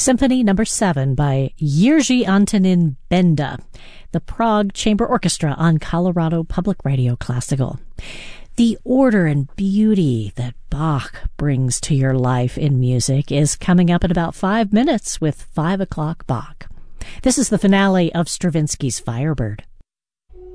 Symphony No. 7 by Jiří Antonín Benda, the Prague Chamber Orchestra on Colorado Public Radio Classical. The order and beauty that Bach brings to your life in music is coming up in about 5 minutes with 5 o'clock Bach. This is the finale of Stravinsky's Firebird.